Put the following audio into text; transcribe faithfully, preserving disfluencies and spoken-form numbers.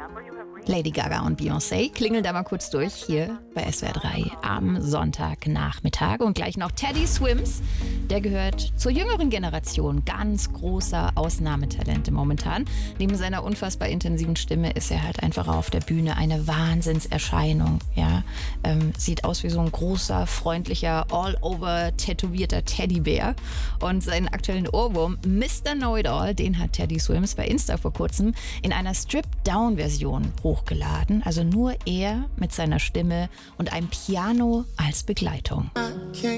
Lady Gaga und Beyoncé klingeln da mal kurz durch hier bei S W R drei am Sonntagnachmittag. Und gleich noch Teddy Swims, der gehört zur jüngeren Generation. Ganz großer Ausnahmetalente momentan. Neben seiner unfassbar intensiven Stimme ist er halt einfach auf der Bühne eine Wahnsinnserscheinung. Ja? Ähm, sieht aus wie so ein großer, freundlicher, all-over tätowierter Teddybär. Und seinen aktuellen Ohrwurm Mister Know-It-All, den hat Teddy Swims bei Insta vor kurzem in einer Stripped-Down-Version hochgeladen. Also nur er mit seiner Stimme und einem Piano als Begleitung.